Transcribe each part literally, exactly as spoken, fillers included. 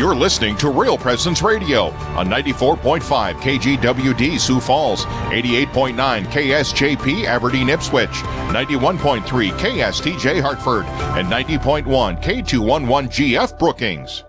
You're listening to Real Presence Radio on ninety-four point five K G W D Sioux Falls, eighty-eight point nine K S J P Aberdeen Ipswich, ninety-one point three K S T J Hartford, and ninety point one K two eleven G F Brookings.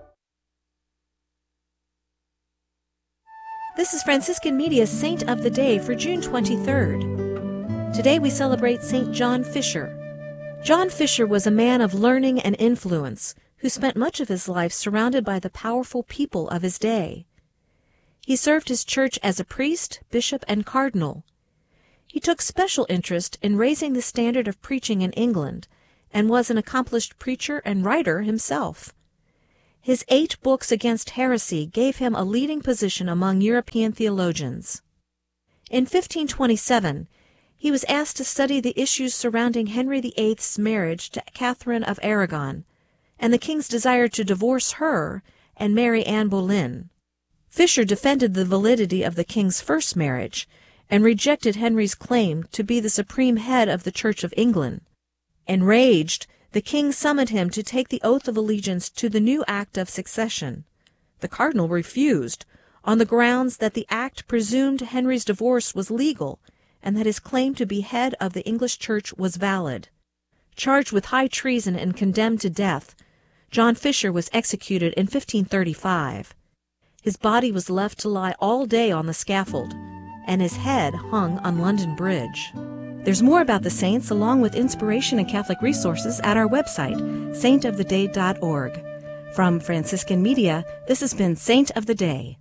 This is Franciscan Media's Saint of the Day for June twenty-third. Today we celebrate Saint John Fisher. John Fisher was a man of learning and influence who spent much of his life surrounded by the powerful people of his day. He served his church as a priest, bishop, and cardinal. He took special interest in raising the standard of preaching in England and was an accomplished preacher and writer himself. His eight books against heresy gave him a leading position among European theologians. In fifteen twenty-seven, he was asked to study the issues surrounding Henry the Eighth's marriage to Catherine of Aragon, and the king's desire to divorce her and marry Anne Boleyn. Fisher defended the validity of the king's first marriage and rejected Henry's claim to be the supreme head of the Church of England. Enraged, the king summoned him to take the oath of allegiance to the new Act of Succession. The cardinal refused, on the grounds that the act presumed Henry's divorce was legal and that his claim to be head of the English Church was valid. Charged with high treason and condemned to death, John Fisher was executed in fifteen thirty-five. His body was left to lie all day on the scaffold, and his head hung on London Bridge. There's more about the saints along with inspiration and Catholic resources at our website, saint of the day dot org. From Franciscan Media, this has been Saint of the Day.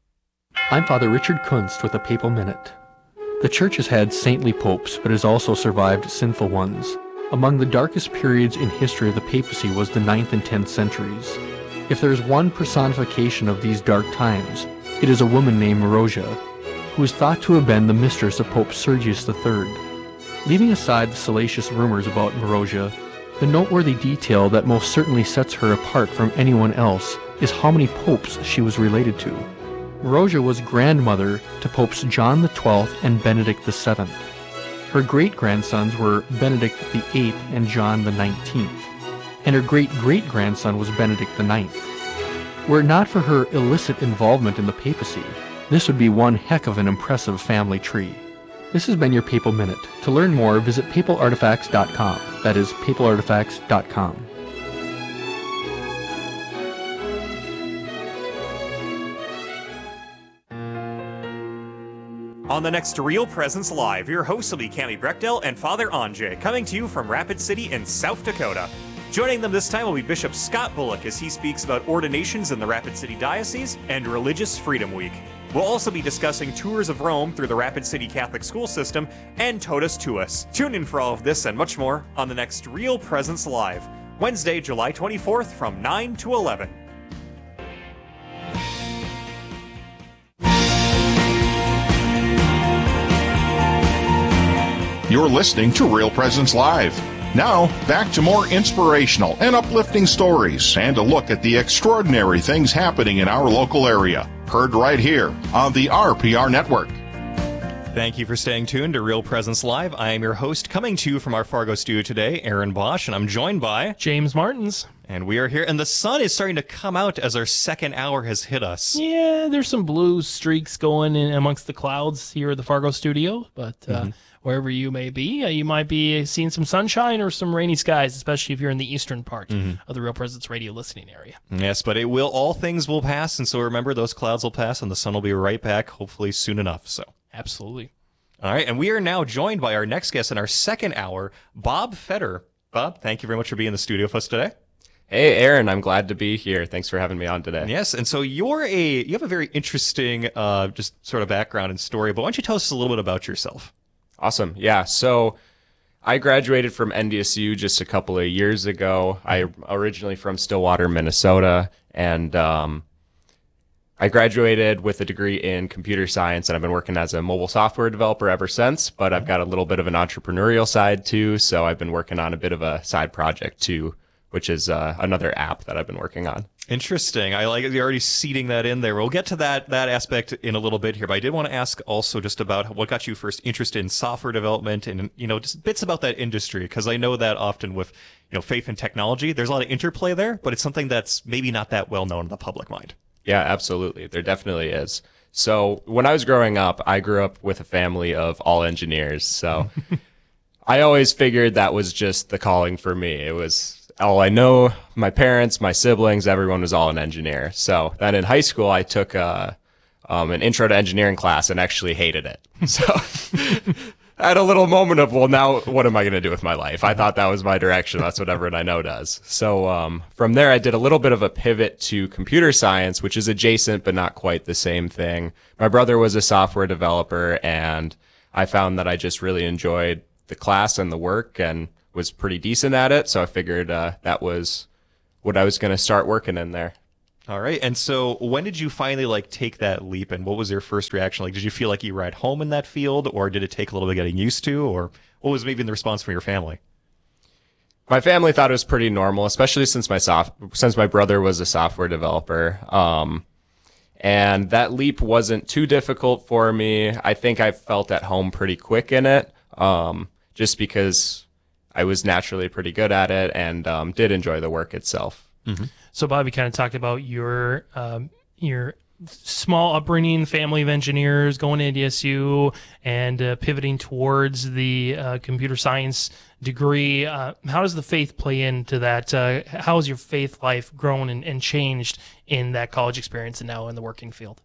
I'm Father Richard Kunst with a Papal Minute. The Church has had saintly popes, but has also survived sinful ones. Among the darkest periods in history of the papacy was the ninth and tenth centuries. If there is one personification of these dark times, it is a woman named Marozia, who is thought to have been the mistress of Pope Sergius the Third. Leaving aside the salacious rumors about Marozia, the noteworthy detail that most certainly sets her apart from anyone else is how many popes she was related to. Marozia was grandmother to Popes John the Twelfth and Benedict the Seventh. Her great-grandsons were Benedict the Eighth and John the Nineteenth, and her great-great-grandson was Benedict the Ninth. Were it not for her illicit involvement in the papacy, this would be one heck of an impressive family tree. This has been your Papal Minute. To learn more, visit papal artifacts dot com. That is papal artifacts dot com. On the next Real Presence Live, your hosts will be Cammie Brechdel and Father Anjay, coming to you from Rapid City in South Dakota. Joining them this time will be Bishop Scott Bullock as he speaks about ordinations in the Rapid City Diocese and Religious Freedom Week. We'll also be discussing tours of Rome through the Rapid City Catholic school system and Totus Tuus. Tune in for all of this and much more on the next Real Presence Live, Wednesday, July twenty-fourth from nine to eleven. You're listening to Real Presence Live. Now, back to more inspirational and uplifting stories and a look at the extraordinary things happening in our local area. Heard right here on the R P R Network. Thank you for staying tuned to Real Presence Live. I am your host, coming to you from our Fargo studio today, Aaron Bosch, and I'm joined by James Martins. And we are here, and the sun is starting to come out as our second hour has hit us. Yeah, there's some blue streaks going in amongst the clouds here at the Fargo studio, but uh, mm-hmm. wherever you may be, uh, you might be seeing some sunshine or some rainy skies, especially if you're in the eastern part mm-hmm. of the Real Presence Radio listening area. Yes, but it will. All things will pass, and so remember, those clouds will pass, and the sun will be right back, hopefully soon enough. So, absolutely. All right, and we are now joined by our next guest in our second hour, Bob Fetter. Bob, thank you very much for being in the studio with us today. Hey, Aaron, I'm glad to be here. Thanks for having me on today. Yes, and so you're a you have a very interesting uh, just sort of background and story, but why don't you tell us a little bit about yourself? Awesome. Yeah, so I graduated from N D S U just a couple of years ago. I'm originally from Stillwater, Minnesota, and um, I graduated with a degree in computer science, and I've been working as a mobile software developer ever since, but I've got a little bit of an entrepreneurial side too, so I've been working on a bit of a side project too, which is uh, another app that I've been working on. Interesting. I like you're already seeding that in there. We'll get to that that aspect in a little bit here, but I did want to ask also just about what got you first interested in software development and, you know, just bits about that industry, because I know that often with, you know, faith and technology, there's a lot of interplay there, but it's something that's maybe not that well known in the public mind. Yeah, absolutely. There definitely is. So when I was growing up, I grew up with a family of all engineers. So I always figured that was just the calling for me. It was all I know, my parents, my siblings, everyone was all an engineer. So then in high school, I took uh, um, an intro to engineering class and actually hated it. So I had a little moment of, well, now what am I going to do with my life? I thought that was my direction. That's what everyone I know does. So um, from there, I did a little bit of a pivot to computer science, which is adjacent but not quite the same thing. My brother was a software developer, and I found that I just really enjoyed the class and the work and was pretty decent at it, so I figured uh, that was what I was going to start working in there. All right. And so when did you finally like take that leap, and what was your first reaction? Like, did you feel like you were at home in that field, or did it take a little bit getting used to, or what was maybe the response from your family? My family thought it was pretty normal, especially since my soft since my brother was a software developer. Um, and that leap wasn't too difficult for me. I think I felt at home pretty quick in it, um, just because I was naturally pretty good at it and um, did enjoy the work itself. Mm-hmm. So, Bobby kind of talked about your um, your small upbringing, family of engineers, going to N D S U, and uh, pivoting towards the uh, computer science degree. Uh, how does the faith play into that? Uh, how has your faith life grown and, and changed in that college experience and now in the working field?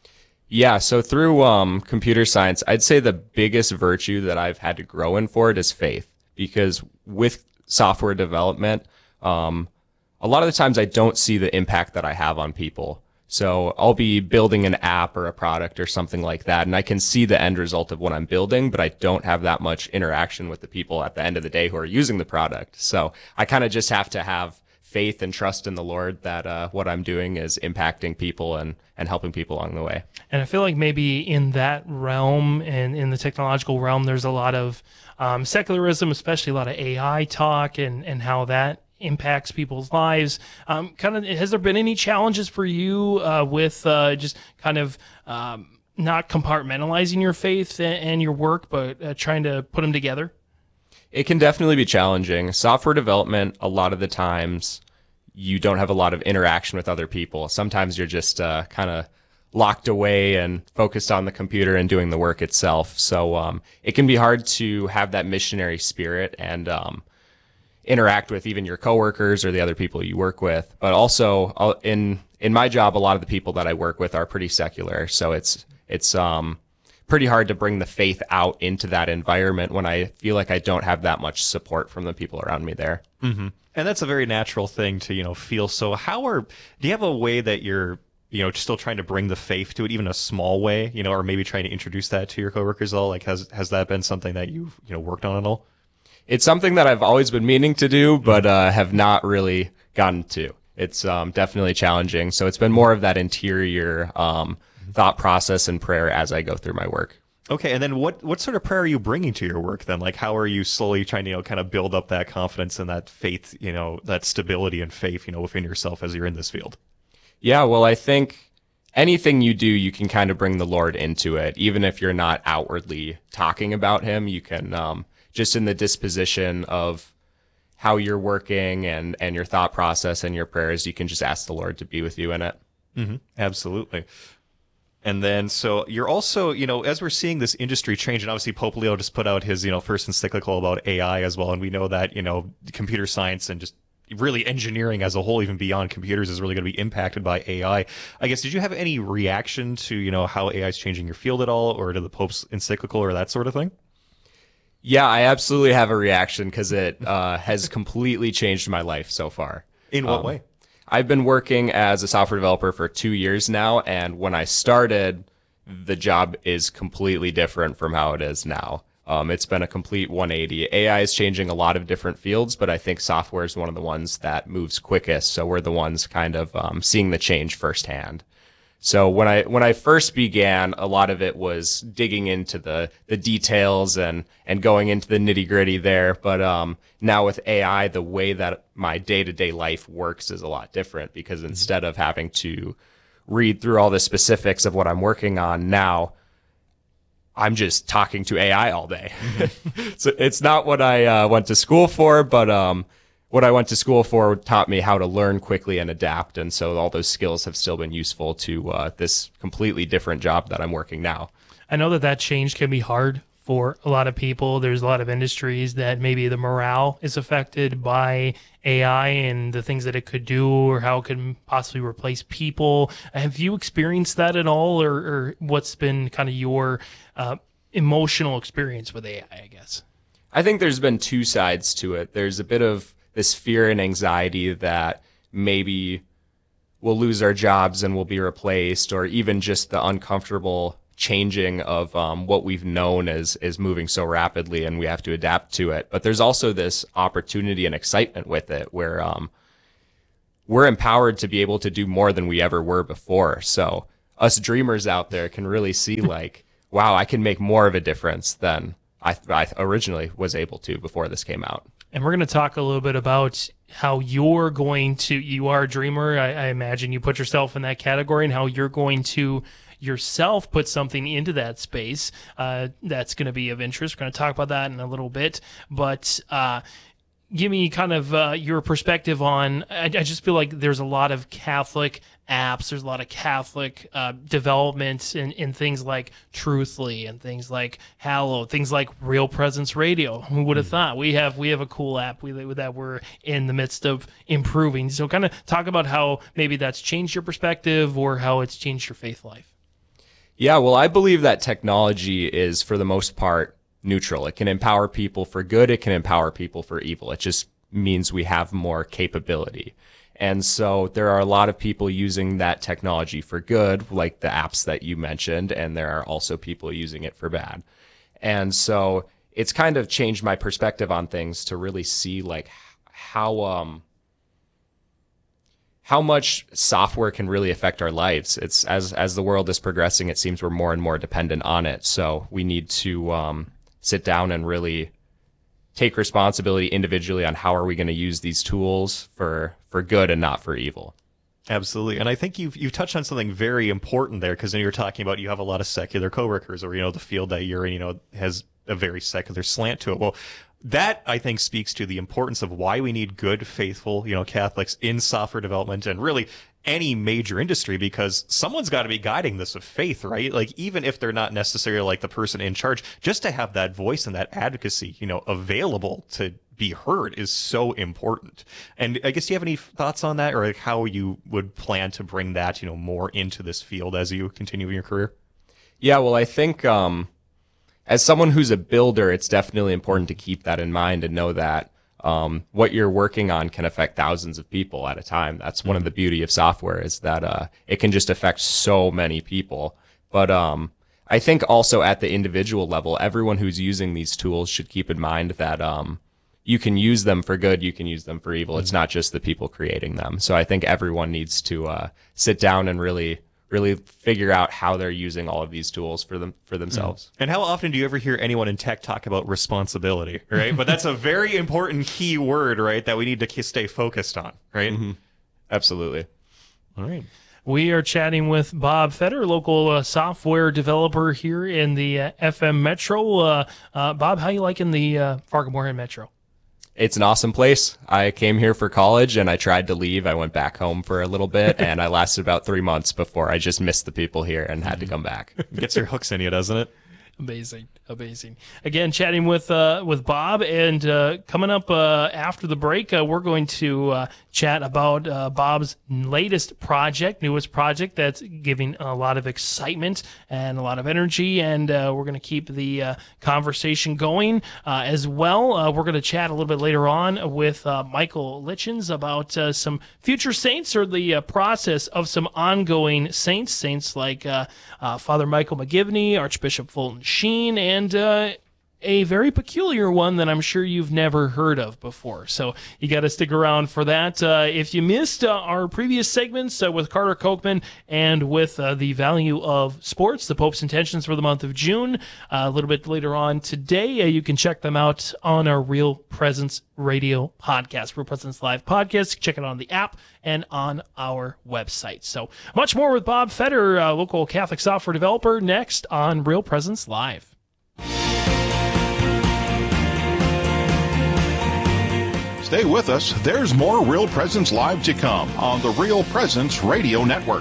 Yeah, so through um, computer science, I'd say the biggest virtue that I've had to grow in for it is faith. Because with software development, um, a lot of the times I don't see the impact that I have on people. So I'll be building an app or a product or something like that, and I can see the end result of what I'm building, but I don't have that much interaction with the people at the end of the day who are using the product. So I kind of just have to have faith and trust in the Lord that uh, what I'm doing is impacting people and, and helping people along the way. And I feel like maybe in that realm and in the technological realm, there's a lot of um, secularism, especially a lot of A I talk and, and how that impacts people's lives. Um, kind of, has there been any challenges for you uh, with uh, just kind of um, not compartmentalizing your faith and, and your work, but uh, trying to put them together? It can definitely be challenging. Software development, a lot of the times, you don't have a lot of interaction with other people. Sometimes you're just uh, kind of locked away and focused on the computer and doing the work itself. So um, it can be hard to have that missionary spirit and um, interact with even your coworkers or the other people you work with. But also uh, in in my job, a lot of the people that I work with are pretty secular. So it's it's um. pretty hard to bring the faith out into that environment when I feel like I don't have that much support from the people around me there. Mm-hmm. And that's a very natural thing to, you know, feel. So how are, do you have a way that you're, you know, still trying to bring the faith to it, even a small way, you know, or maybe trying to introduce that to your coworkers at all? Like, has, has that been something that you've, you know, worked on at all? It's something that I've always been meaning to do, but uh, have not really gotten to. It's um, definitely challenging. So it's been more of that interior um thought process and prayer as I go through my work. Okay, and then what what sort of prayer are you bringing to your work then? Like, how are you slowly trying to, you know, kind of build up that confidence and that faith, you know, that stability and faith, you know, within yourself as you're in this field? Yeah, well, I think anything you do, you can kind of bring the Lord into it. Even if you're not outwardly talking about him, you can um, just in the disposition of how you're working and, and your thought process and your prayers, you can just ask the Lord to be with you in it. Mm-hmm. Absolutely. And then, so you're also, you know, as we're seeing this industry change, and obviously Pope Leo just put out his, you know, first encyclical about A I as well. And we know that, you know, computer science and just really engineering as a whole, even beyond computers, is really going to be impacted by A I. I guess, did you have any reaction to, you know, how A I is changing your field at all, or to the Pope's encyclical or that sort of thing? Yeah, I absolutely have a reaction because it uh, has completely changed my life so far. In what um, way? I've been working as a software developer for two years now, and when I started, the job is completely different from how it is now. Um, it's been a complete one eighty. A I is changing a lot of different fields, but I think software is one of the ones that moves quickest, so we're the ones kind of um, seeing the change firsthand. So when I when I first began, a lot of it was digging into the the details and and going into the nitty gritty there. But um, now with A I, the way that my day to day life works is a lot different, because instead of having to read through all the specifics of what I'm working on now, I'm just talking to A I all day. So it's not what I uh, went to school for, but um, what I went to school for taught me how to learn quickly and adapt. And so all those skills have still been useful to uh, this completely different job that I'm working now. I know that that change can be hard for a lot of people. There's a lot of industries that maybe the morale is affected by A I and the things that it could do, or how it could possibly replace people. Have you experienced that at all, or, or what's been kind of your uh, emotional experience with A I, I guess? I think there's been two sides to it. There's a bit of this fear and anxiety that maybe we'll lose our jobs and we'll be replaced, or even just the uncomfortable changing of um, what we've known as is moving so rapidly, and we have to adapt to it. But there's also this opportunity and excitement with it, where um, we're empowered to be able to do more than we ever were before. So us dreamers out there can really see like, wow, I can make more of a difference than I, I originally was able to before this came out. And we're going to talk a little bit about how you're going to, you are a dreamer. I, I imagine you put yourself in that category, and how you're going to yourself put something into that space uh, that's going to be of interest. We're going to talk about that in a little bit. But uh, give me kind of uh, your perspective on, I, I just feel like there's a lot of Catholic apps, there's a lot of Catholic uh, developments in, in things like Truthly and things like Hallow, things like Real Presence Radio. Who would have mm. thought? We have we have a cool app we, that we're in the midst of improving. So kind of talk about how maybe that's changed your perspective, or how it's changed your faith life. Yeah, well, I believe that technology is, for the most part, neutral. It can empower people for good. It can empower people for evil. It just means we have more capability. And so there are a lot of people using that technology for good, like the apps that you mentioned, and there are also people using it for bad. And so it's kind of changed my perspective on things to really see like how um how much software can really affect our lives. It's as as the world is progressing, it seems we're more and more dependent on it. So we need to um, sit down and really take responsibility individually on how are we going to use these tools for for good and not for evil. Absolutely. And I think you've you've touched on something very important there, because then you're talking about you have a lot of secular coworkers, or, you know, the field that you're in, you know, has a very secular slant to it. Well, that, I think, speaks to the importance of why we need good, faithful, you know, Catholics in software development and really any major industry, because someone's got to be guiding this with faith, right? Like, even if they're not necessarily like the person in charge, just to have that voice and that advocacy, you know, available to be heard is so important. And I guess, do you have any thoughts on that, or like how you would plan to bring that, you know, more into this field as you continue in your career? Yeah, well, I think, um, as someone who's a builder, it's definitely important to keep that in mind and know that um, what you're working on can affect thousands of people at a time. That's one of the beauty of software, is that uh, it can just affect so many people. But um, I think also at the individual level, everyone who's using these tools should keep in mind that um, you can use them for good, you can use them for evil. It's not just the people creating them. So I think everyone needs to uh, sit down and really really figure out how they're using all of these tools for them for themselves. And how often do you ever hear anyone in tech talk about responsibility, right? But that's a very important key word, right, that we need to stay focused on, right? Mm-hmm. Absolutely. All right. We are chatting with Bob Fetter, local uh, software developer here in the uh, F M Metro. Uh, uh, Bob, how you liking the uh, Fargo-Moorhead Metro? It's an awesome place. I came here for college and I tried to leave. I went back home for a little bit and I lasted about three months before I just missed the people here and had to come back. Gets your hooks in you, doesn't it? Amazing, amazing. Again, chatting with uh, with Bob, and uh, coming up uh, after the break, uh, we're going to uh, chat about uh, Bob's latest project, newest project that's giving a lot of excitement and a lot of energy, and uh, we're going to keep the uh, conversation going uh, as well. Uh, we're going to chat a little bit later on with uh, Michael Litchens about uh, some future saints, or the uh, process of some ongoing saints, saints like uh, uh, Father Michael McGivney, Archbishop Fulton Sheen, and uh, a very peculiar one that I'm sure you've never heard of before. So you got to stick around for that. Uh, if you missed uh, our previous segments uh, with Carter Kochman and with uh, the value of sports, the Pope's intentions for the month of June, uh, a little bit later on today, uh, you can check them out on our Real Presence Radio podcast, Real Presence Live podcast. Check it out on the app and on our website. So much more with Bob Fetter, uh, local Catholic software developer, next on Real Presence Live. Stay with us. There's more Real Presence Live to come on the Real Presence Radio Network.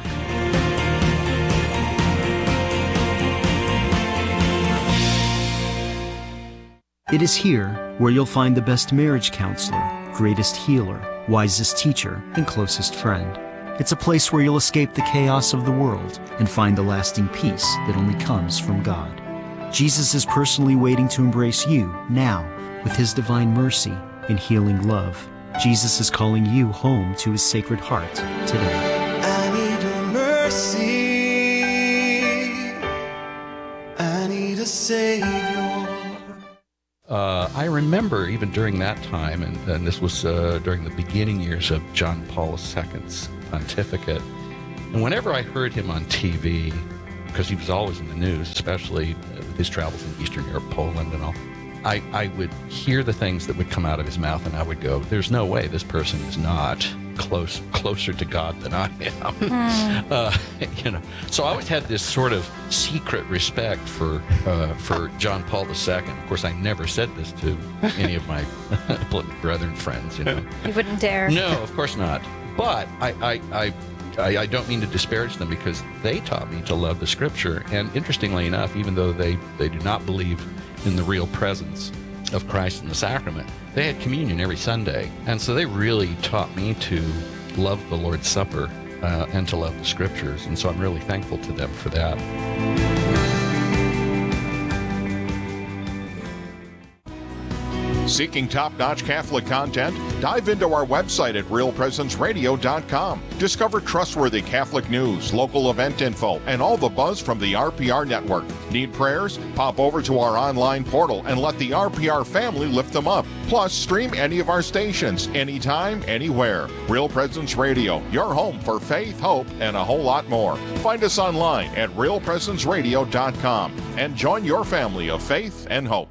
It is here where you'll find the best marriage counselor, greatest healer, wisest teacher, and closest friend. It's a place where you'll escape the chaos of the world and find the lasting peace that only comes from God. Jesus is personally waiting to embrace you now with his divine mercy and healing love. Jesus is calling you home to his sacred heart today. I need a mercy. I need a Savior. Uh, I remember even during that time, and, and this was uh, during the beginning years of John Paul the Second's pontificate, and whenever I heard him on T V, because he was always in the news, especially with his travels in Eastern Europe, Poland and all, I, I would hear the things that would come out of his mouth, and I would go, there's no way this person is not close closer to God than I am. Mm. uh, you know, so I always had this sort of secret respect for uh, for John Paul the Second. Of course, I never said this to any of my brethren friends. You know, you wouldn't dare. No, of course not. But I, I, I, I, I don't mean to disparage them, because they taught me to love the Scripture. And interestingly enough, even though they, they do not believe in the real presence of Christ in the sacrament, they had communion every Sunday. And so they really taught me to love the Lord's Supper uh, and to love the Scriptures. And so I'm really thankful to them for that. Seeking top-notch Catholic content? Dive into our website at real presence radio dot com. Discover trustworthy Catholic news, local event info, and all the buzz from the R P R network. Need prayers? Pop over to our online portal and let the R P R family lift them up. Plus, stream any of our stations, anytime, anywhere. Real Presence Radio, your home for faith, hope, and a whole lot more. Find us online at real presence radio dot com and join your family of faith and hope.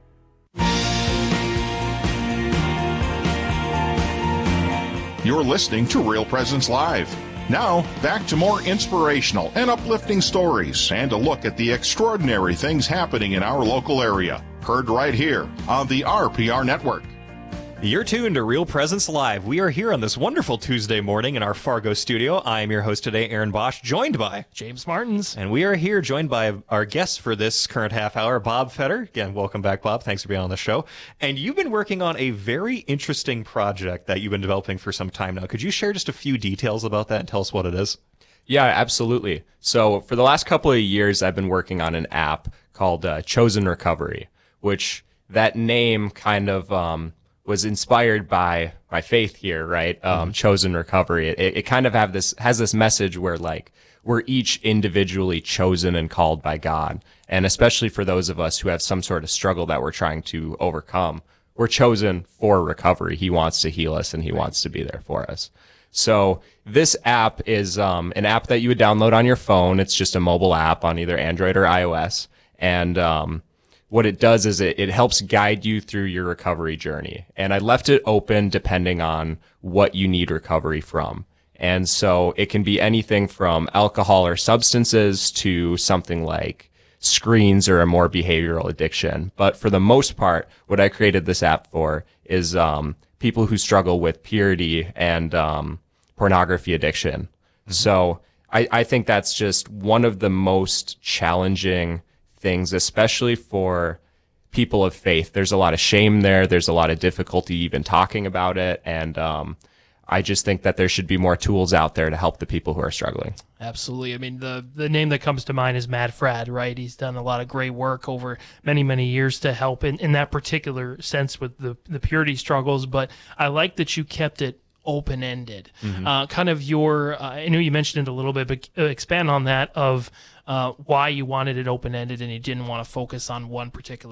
You're listening to Real Presence Live. Now, back to more inspirational and uplifting stories and a look at the extraordinary things happening in our local area. Heard right here on the R P R Network. You're tuned to Real Presence Live. We are here on this wonderful Tuesday morning in our Fargo studio. I am your host today, Aaron Bosch, joined by James Martins. And we are here joined by our guest for this current half hour, Bob Fetter. Again, welcome back, Bob. Thanks for being on the show. And you've been working on a very interesting project that you've been developing for some time now. Could you share just a few details about that and tell us what it is? Yeah, absolutely. So for the last couple of years, I've been working on an app called uh, Chosen Recovery, which that name kind of... Um, was inspired by my faith here, right? Um, mm-hmm. Chosen Recovery. It, it kind of have this, has this message where like, we're each individually chosen and called by God. And especially for those of us who have some sort of struggle that we're trying to overcome, we're chosen for recovery. He wants to heal us and he wants to be there for us. So this app is, um, an app that you would download on your phone. It's just a mobile app on either Android or iOS. And, um, what it does is it, it helps guide you through your recovery journey. And I left it open depending on what you need recovery from. And so it can be anything from alcohol or substances to something like screens or a more behavioral addiction. But for the most part, what I created this app for is um, people who struggle with purity and um, pornography addiction. Mm-hmm. So I, I think that's just one of the most challenging things, especially for people of faith. There's a lot of shame there. There's a lot of difficulty even talking about it. And um, I just think that there should be more tools out there to help the people who are struggling. Absolutely. I mean, the, the name that comes to mind is Matt Fradd, right? He's done a lot of great work over many, many years to help in, in that particular sense with the, the purity struggles. But I like that you kept it open-ended. Mm-hmm. Uh, kind of your, uh, I know you mentioned it a little bit, but uh, expand on that of uh, why you wanted it open-ended and you didn't want to focus on one particular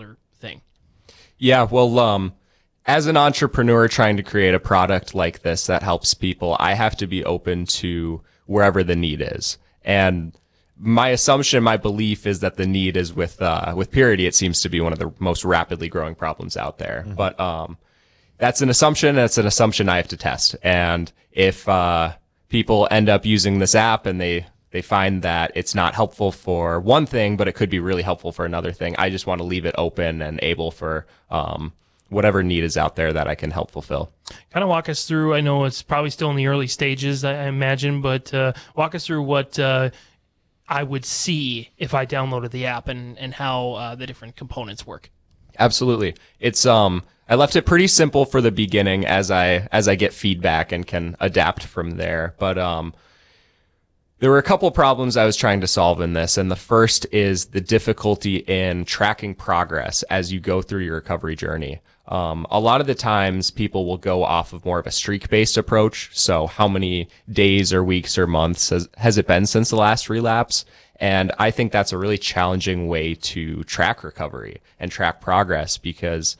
thing. Yeah, well, um, as an entrepreneur trying to create a product like this that helps people, I have to be open to wherever the need is. And my assumption, my belief is that the need is with, uh, with purity. It seems to be one of the most rapidly growing problems out there. Mm-hmm. But, um, that's an assumption. That's an assumption I have to test. And if, uh, people end up using this app and they, they find that it's not helpful for one thing, but it could be really helpful for another thing, I just want to leave it open and able for, um, whatever need is out there that I can help fulfill. Kind of walk us through, I know it's probably still in the early stages, I imagine, but, uh, walk us through what, uh, I would see if I downloaded the app and, and how uh, the different components work. Absolutely. It's um I left it pretty simple for the beginning as I as I get feedback and can adapt from there. But um there were a couple problems I was trying to solve in this, and the first is the difficulty in tracking progress as you go through your recovery journey. Um, a lot of the times people will go off of more of a streak-based approach. So how many days or weeks or months has, has it been since the last relapse? And I think that's a really challenging way to track recovery and track progress, because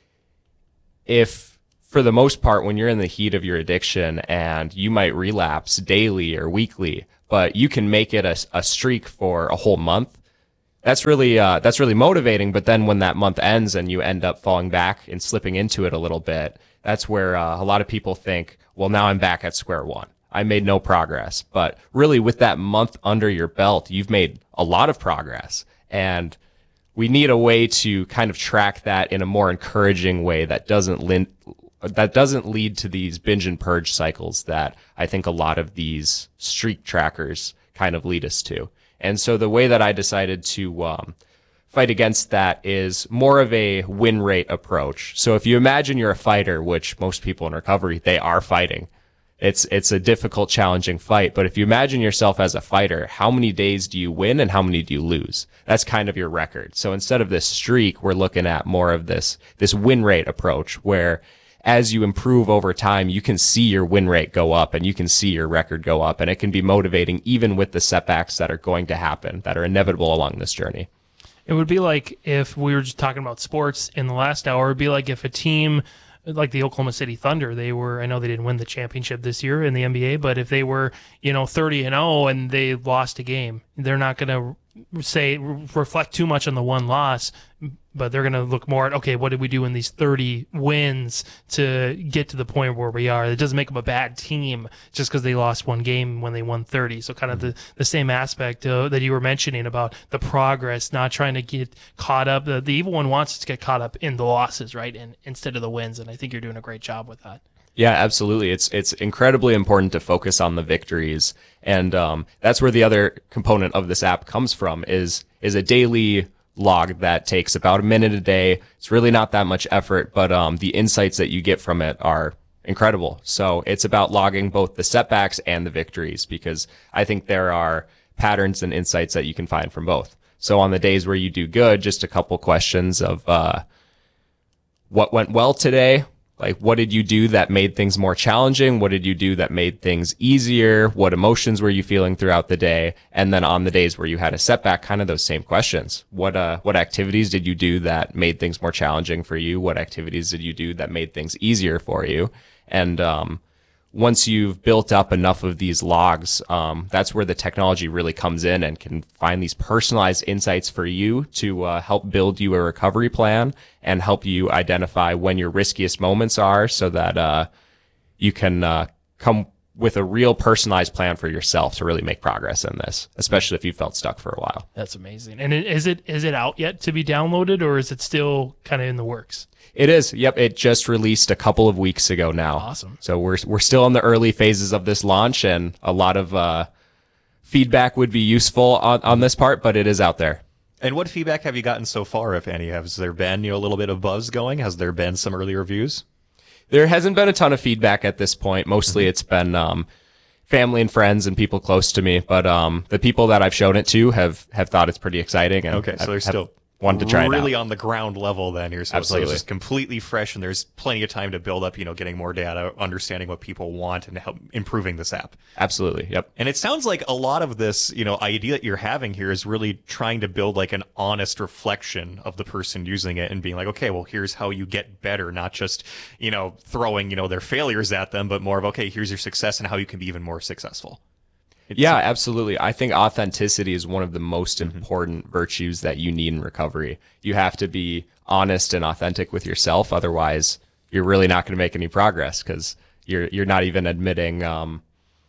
if, for the most part, when you're in the heat of your addiction and you might relapse daily or weekly, but you can make it a, a streak for a whole month, That's really, uh, that's really motivating. But then when that month ends and you end up falling back and slipping into it a little bit, that's where, uh, a lot of people think, well, now I'm back at square one. I made no progress. But really, with that month under your belt, you've made a lot of progress. And we need a way to kind of track that in a more encouraging way that doesn't lin- that doesn't lead to these binge and purge cycles that I think a lot of these streak trackers kind of lead us to. And so the way that I decided to um, fight against that is more of a win rate approach. So if you imagine you're a fighter, which most people in recovery, they are fighting. It's it's a difficult, challenging fight. But if you imagine yourself as a fighter, how many days do you win and how many do you lose? That's kind of your record. So instead of this streak, we're looking at more of this this win rate approach, where as you improve over time, you can see your win rate go up and you can see your record go up, and it can be motivating even with the setbacks that are going to happen, that are inevitable along this journey. It would be like if we were just talking about sports in the last hour, it'd be like if a team like the Oklahoma City Thunder, they were, I know they didn't win the championship this year in the N B A, but if they were, you know, thirty and oh and they lost a game, they're not going to say, reflect too much on the one loss, but they're going to look more at, okay, what did we do in these thirty wins to get to the point where we are? It doesn't make them a bad team just because they lost one game when they won thirty. So kind of the, the same aspect uh, that you were mentioning about the progress, not trying to get caught up. The, the evil one wants to get caught up in the losses, right? And instead of the wins. And I think you're doing a great job with that. Yeah, absolutely. It's it's incredibly important to focus on the victories, and um, that's where the other component of this app comes from. is is a daily log that takes about a minute a day. It's really not that much effort, but um, the insights that you get from it are incredible. So it's about logging both the setbacks and the victories, because I think there are patterns and insights that you can find from both. So on the days where you do good, just a couple questions of uh, what went well today. Like, what did you do that made things more challenging? What did you do that made things easier? What emotions were you feeling throughout the day? And then on the days where you had a setback, kind of those same questions. What, uh, what activities did you do that made things more challenging for you? What activities did you do that made things easier for you? And, um, once you've built up enough of these logs, um, that's where the technology really comes in and can find these personalized insights for you to uh, help build you a recovery plan and help you identify when your riskiest moments are, so that uh, you can uh, come with a real personalized plan for yourself to really make progress in this, especially if you felt stuck for a while. That's amazing. And is it is it out yet to be downloaded, or is it still kind of in the works? It is. Yep. It just released a couple of weeks ago now. Awesome. So we're we're still in the early phases of this launch, and a lot of uh, feedback would be useful on, on this part, but it is out there. And what feedback have you gotten so far, if any? Has there been, you know, a little bit of buzz going? Has there been some early reviews? There hasn't been a ton of feedback at this point. Mostly mm-hmm. it's been um, family and friends and people close to me. But um, the people that I've shown it to have, have thought it's pretty exciting. And okay, so have, there's still wanted to try it really out. on the ground level then here. So Absolutely. it's like just completely fresh, and there's plenty of time to build up, you know, getting more data, understanding what people want, and help improving this app. Absolutely. Yep. And it sounds like a lot of this, you know, idea that you're having here is really trying to build like an honest reflection of the person using it and being like, okay, well, here's how you get better, not just, you know, throwing, you know, their failures at them, but more of, okay, here's your success and how you can be even more successful. It's, Yeah, absolutely. I think authenticity is one of the most Mm-hmm. important virtues that you need in recovery. You have to be honest and authentic with yourself. Otherwise, you're really not going to make any progress because you're you're not even admitting um,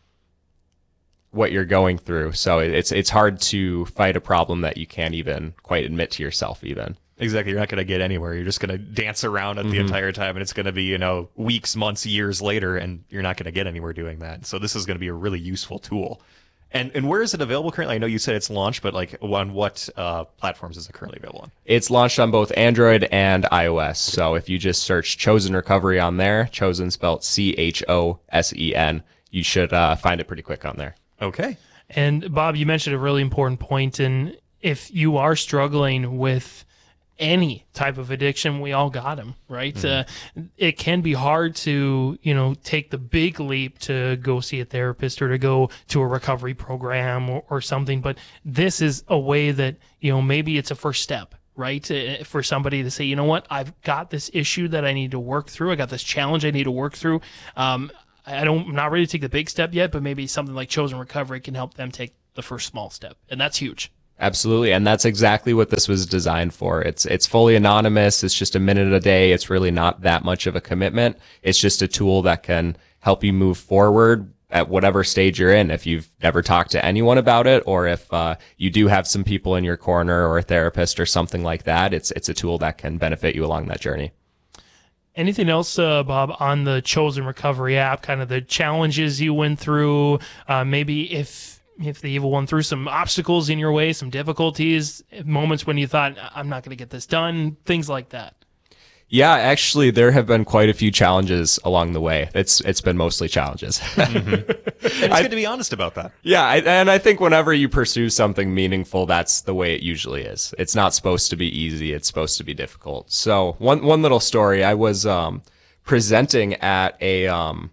what you're going through. So it- it's it's hard to fight a problem that you can't even quite admit to yourself even. Exactly. You're not going to get anywhere. You're just going to dance around it the entire time, and it's going to be, you know, weeks, months, years later, and you're not going to get anywhere doing that. So this is going to be a really useful tool. And and where is it available currently? I know you said it's launched, but like on what uh, platforms is it currently available on? It's launched on both Android and iOS. So if you just search Chosen Recovery on there, Chosen spelled C H O S E N, you should uh, find it pretty quick on there. Okay. And Bob, you mentioned a really important point, and if you are struggling with any type of addiction, we all got them, right? Mm-hmm. Uh, it can be hard to, you know, take the big leap to go see a therapist or to go to a recovery program or, or something. But this is a way that, you know, maybe it's a first step, right? Uh, for somebody to say, you know what, I've got this issue that I need to work through. I got this challenge I need to work through. Um, I don't, I'm not ready to take the big step yet, but maybe something like Chosen Recovery can help them take the first small step. And that's huge. Absolutely. And that's exactly what this was designed for. It's it's fully anonymous. It's just a minute a day. It's really not that much of a commitment. It's just a tool that can help you move forward at whatever stage you're in. If you've never talked to anyone about it, or if uh, you do have some people in your corner or a therapist or something like that, it's it's a tool that can benefit you along that journey. Anything else, uh, Bob, on the Chosen Recovery app, kind of the challenges you went through, uh, maybe if if the evil one threw some obstacles in your way, some difficulties, moments when you thought, I'm not going to get this done, things like that? Yeah, actually, there have been quite a few challenges along the way. It's it's been mostly challenges. Mm-hmm. And it's good to be honest about that. Yeah, I, and I think whenever you pursue something meaningful, that's the way it usually is. It's not supposed to be easy. It's supposed to be difficult. So one one little story, I was um, presenting at a um,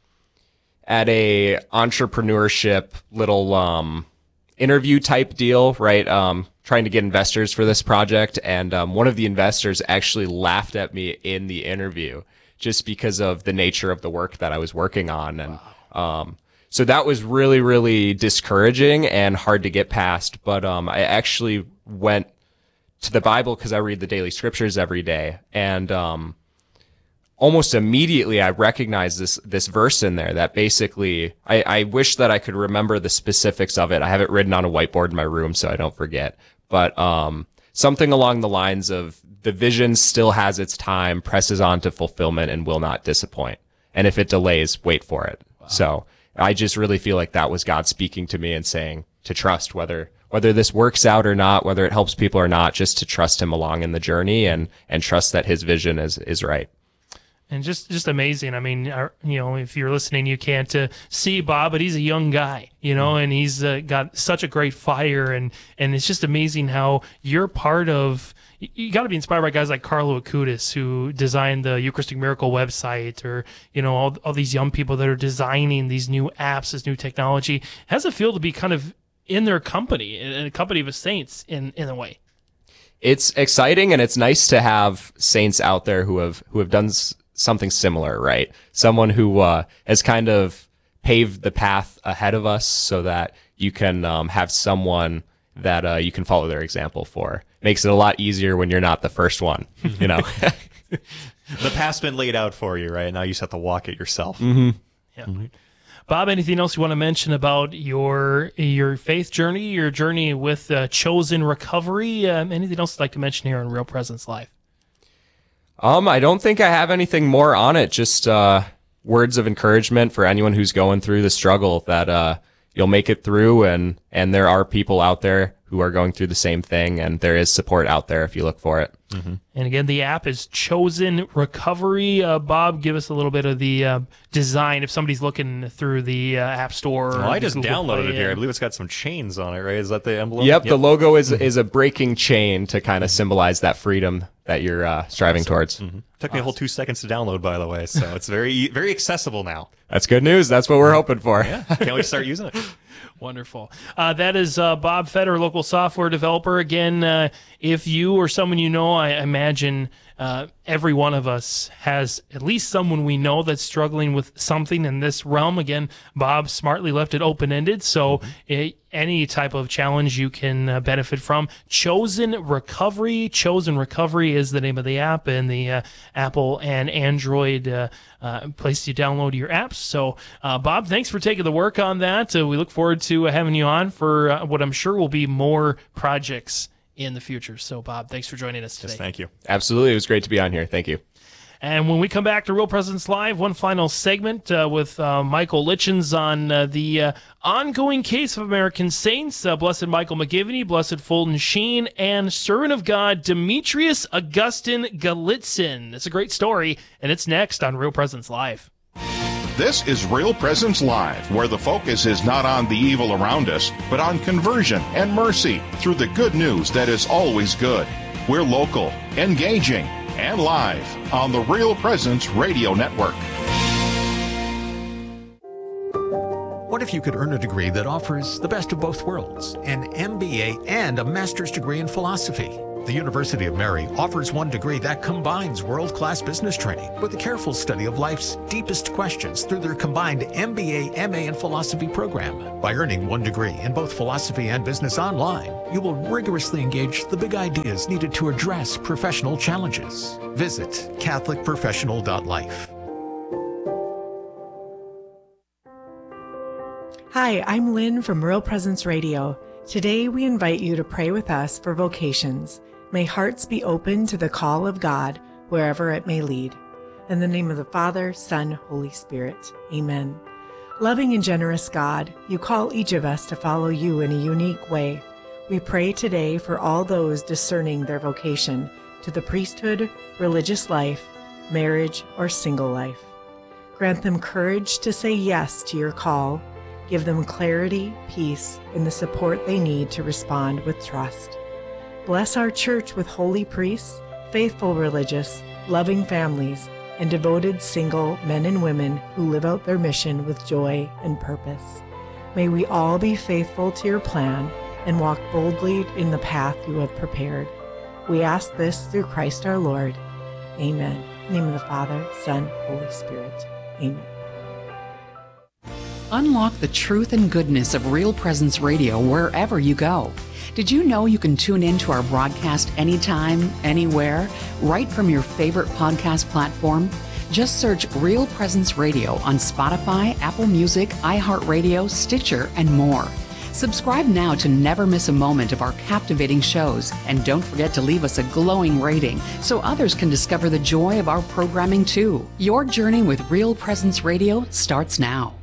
at a entrepreneurship little um, interview type deal, right? Um, trying to get investors for this project. And um, one of the investors actually laughed at me in the interview just because of the nature of the work that I was working on. And um, so that was really, really discouraging and hard to get past. But um, I actually went to the Bible because I read the daily scriptures every day. And um, almost immediately I recognized this this verse in there that basically, I, I wish that I could remember the specifics of it. I have it written on a whiteboard in my room so I don't forget. But um, something along the lines of, the vision still has its time, presses on to fulfillment, and will not disappoint. And if it delays, wait for it. Wow. So I just really feel like that was God speaking to me and saying to trust, whether whether this works out or not, whether it helps people or not, just to trust him along in the journey and and trust that his vision is is right. And just, just amazing. I mean, our, you know, if you're listening, you can't uh, see Bob, but he's a young guy, you know, and he's uh, got such a great fire. And, and it's just amazing how you're part of, you, you got to be inspired by guys like Carlo Acutis, who designed the Eucharistic Miracle website, or, you know, all, all these young people that are designing these new apps, this new technology. How's it feel to be kind of in their company, in a company of saints in, in a way? It's exciting, and it's nice to have saints out there who have, who have done s- something similar, right? Someone who uh, has kind of paved the path ahead of us so that you can um, have someone that uh, you can follow their example for. Makes it a lot easier when you're not the first one, you know? The path's been laid out for you, right? Now you just have to walk it yourself. Mm-hmm. Yeah. Mm-hmm. Bob, anything else you want to mention about your your faith journey, your journey with uh, Chosen Recovery? Um, anything else you'd like to mention here on Real Presence Live? Um, I don't think I have anything more on it. Just uh, words of encouragement for anyone who's going through the struggle, that uh, you'll make it through, and and there are people out there who are going through the same thing, and there is support out there if you look for it. Mm-hmm. And again, the app is Chosen Recovery. Uh, Bob, give us a little bit of the uh, design if somebody's looking through the uh, App Store. Well, I just Google downloaded Play it here. in. I believe it's got some chains on it, right? Is that the emblem? Yep, the logo is is a breaking chain to kind of symbolize that freedom that you're uh, striving awesome. towards. Mm-hmm. Took me a whole two seconds to download, by the way, so it's very very accessible now. That's good news. That's what we're hoping for. Yeah, can't wait to start using it. Wonderful. Uh, that is uh, Bob Fetter, local software developer. Again, uh, if you or someone you know, I imagine uh, every one of us has at least someone we know that's struggling with something in this realm. Again, Bob smartly left it open-ended, so mm-hmm. it, any type of challenge you can uh, benefit from. Chosen Recovery. Chosen Recovery is the name of the app, and the uh, Apple and Android uh, uh, place you download your apps. So, uh, Bob, thanks for taking the work on that. Uh, we look forward to uh, having you on for uh, what I'm sure will be more projects in the future. So, Bob, thanks for joining us today. Yes, thank you. Absolutely. It was great to be on here. Thank you. And when we come back to Real Presence Live, one final segment uh, with uh, Michael Litchens on uh, the uh, ongoing case of American saints, uh, Blessed Michael McGivney, Blessed Fulton Sheen, and Servant of God Demetrius Augustine Gallitzin. It's a great story, and it's next on Real Presence Live. This is Real Presence Live, where the focus is not on the evil around us, but on conversion and mercy through the good news that is always good. We're local, engaging, and live on the Real Presence Radio Network. What if you could earn a degree that offers the best of both worlds, an M B A and a master's degree in philosophy? The University of Mary offers one degree that combines world-class business training with a careful study of life's deepest questions through their combined M B A, M A, and philosophy program. By earning one degree in both philosophy and business online, you will rigorously engage the big ideas needed to address professional challenges. Visit catholic professional dot life. Hi, I'm Lynn from Real Presence Radio. Today we invite you to pray with us for vocations. May hearts be open to the call of God wherever it may lead. In the name of the Father, Son, Holy Spirit. Amen. Loving and generous God, you call each of us to follow you in a unique way. We pray today for all those discerning their vocation to the priesthood, religious life, marriage, or single life. Grant them courage to say yes to your call. Give them clarity, peace, and the support they need to respond with trust. Bless our church with holy priests, faithful religious, loving families, and devoted single men and women who live out their mission with joy and purpose. May we all be faithful to your plan and walk boldly in the path you have prepared. We ask this through Christ our Lord. Amen. In the name of the Father, Son, Holy Spirit. Amen. Unlock the truth and goodness of Real Presence Radio wherever you go. Did you know you can tune in to our broadcast anytime, anywhere, right from your favorite podcast platform? Just search Real Presence Radio on Spotify, Apple Music, iHeartRadio, Stitcher, and more. Subscribe now to never miss a moment of our captivating shows, and don't forget to leave us a glowing rating so others can discover the joy of our programming too. Your journey with Real Presence Radio starts now.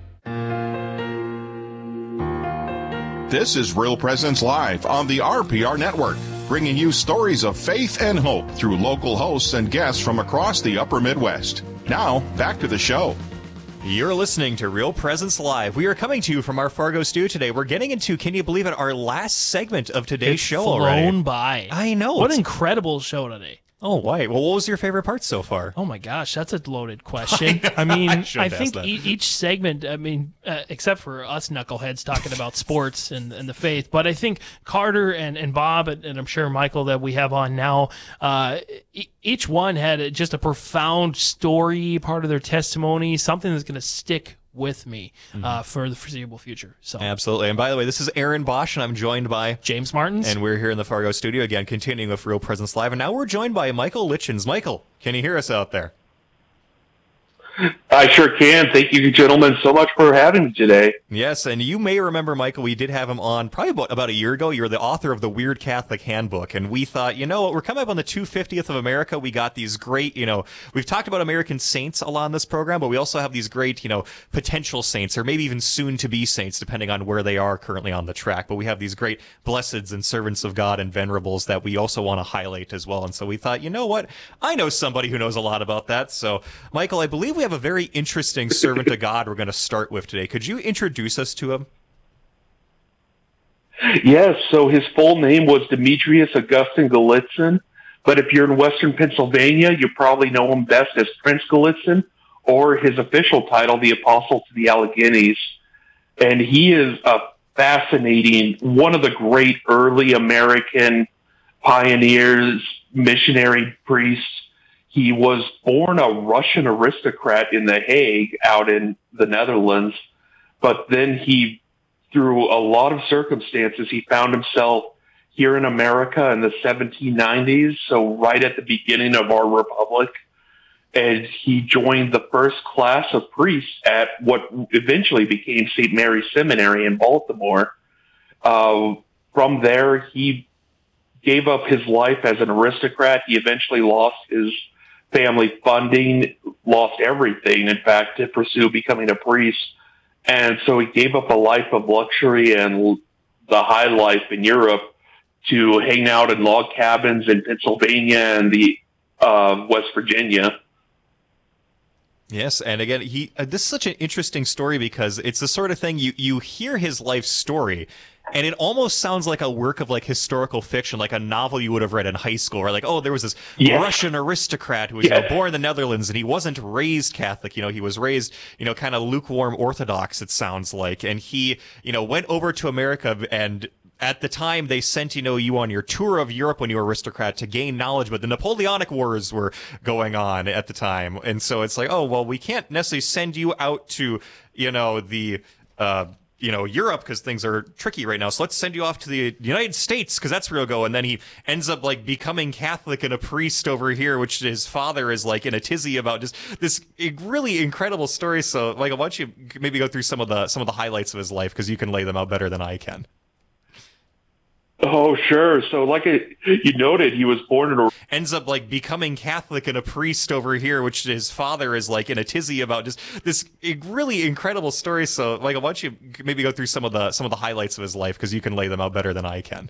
This is Real Presence Live on the R P R Network, bringing you stories of faith and hope through local hosts and guests from across the upper Midwest. Now, back to the show. You're listening to Real Presence Live. We are coming to you from our Fargo studio today. We're getting into, can you believe it, our last segment of today's it's show flown already. by. I know. What an incredible show today. Oh, why? Well, what was your favorite part so far? Oh, my gosh, that's a loaded question. I, I mean, I, I think e- each segment, I mean, uh, except for us knuckleheads talking about sports and, and the faith, but I think Carter and, and Bob, and, and I'm sure Michael that we have on now, uh, e- each one had a, just a profound story, part of their testimony, something that's going to stick with me mm-hmm. uh, for the foreseeable future. So absolutely. And by the way, this is Aaron Bosch, and I'm joined by James Martins. And we're here in the Fargo studio again, continuing with Real Presence Live. And now we're joined by Michael Litchens. Michael, can you hear us out there? I sure can. Thank you, gentlemen, so much for having me today. Yes, and you may remember, Michael, we did have him on probably about, about a year ago. You're the author of the Weird Catholic Handbook, and we thought, you know what, we're coming up on the two hundred fiftieth of America. We got these great, you know, we've talked about American saints a lot in this program, but we also have these great, you know, potential saints, or maybe even soon-to-be saints, depending on where they are currently on the track. But we have these great blesseds and servants of God and venerables that we also want to highlight as well. And so we thought, you know what, I know somebody who knows a lot about that. So, Michael, I believe we have a very interesting servant of God we're going to start with today. Could you introduce us to him? Yes, so his full name was Demetrius Augustine Gallitzin, but if you're in Western Pennsylvania, you probably know him best as Prince Gallitzin, or his official title, the Apostle to the Alleghenies. And he is a fascinating, one of the great early American pioneers, missionary priests. He was born a Russian aristocrat in The Hague out in the Netherlands, but then he, through a lot of circumstances, he found himself here in America in the seventeen nineties, so right at the beginning of our republic, and he joined the first class of priests at what eventually became Saint Mary's Seminary in Baltimore. Uh, from there, he gave up his life as an aristocrat. He eventually lost his family funding, lost everything, in fact, to pursue becoming a priest. And so he gave up a life of luxury and the high life in Europe to hang out in log cabins in Pennsylvania and the uh, West Virginia. Yes, and again, he uh, this is such an interesting story because it's the sort of thing you, you hear his life story, and it almost sounds like a work of like historical fiction, like a novel you would have read in high school, or like, oh, there was this yes. Russian aristocrat who was yes. you know, born in the Netherlands, and he wasn't raised Catholic, you know, he was raised, you know, kind of lukewarm Orthodox, it sounds like, and he, you know, went over to America, and at the time they sent, you know, you on your tour of Europe when you were aristocrat to gain knowledge, but the Napoleonic Wars were going on at the time, and so it's like, oh, well, we can't necessarily send you out to, you know, the, uh, you know, Europe because things are tricky right now. So let's send you off to the United States because that's where you'll go. And then he ends up like becoming Catholic and a priest over here, which his father is like in a tizzy about. Just this really incredible story. So, Michael, why don't you maybe go through some of the some of the highlights of his life because you can lay them out better than I can. Oh, sure. So like it, you noted, he was born in a... Ends up like becoming Catholic and a priest over here, which his father is like in a tizzy about. Just this really incredible story. So, Michael, why don't you maybe go through some of the some of the highlights of his life because you can lay them out better than I can.